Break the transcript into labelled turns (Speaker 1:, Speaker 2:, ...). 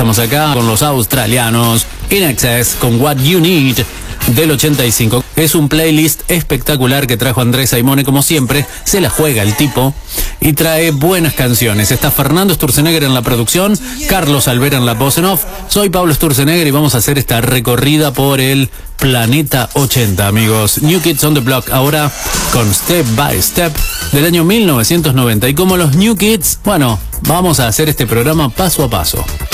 Speaker 1: estamos acá con los australianos In Excess con What You Need del 85. Es un playlist espectacular que trajo Andrés Saimone, como siempre. Se la juega el tipo y trae buenas canciones. Está Fernando Sturzenegger en la producción, Carlos Alvera en la voz en off. Soy Pablo Sturzenegger y vamos a hacer esta recorrida por el Planeta 80, amigos. New Kids on the Block, ahora con Step by Step del año 1990. Y como los New Kids, bueno, vamos a hacer este programa paso a paso.